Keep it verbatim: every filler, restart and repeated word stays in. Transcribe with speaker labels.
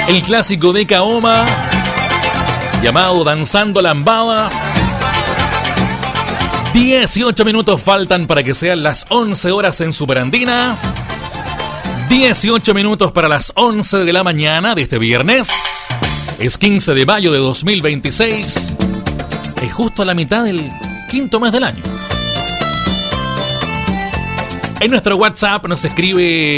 Speaker 1: El clásico de Kaoma, llamado Danzando Lambada. dieciocho minutos faltan para que sean las once horas en Superandina. dieciocho minutos para las once de la mañana de este viernes. Es quince de mayo de dos mil veintiséis. Es justo a la mitad del quinto mes del año. En nuestro WhatsApp nos escribe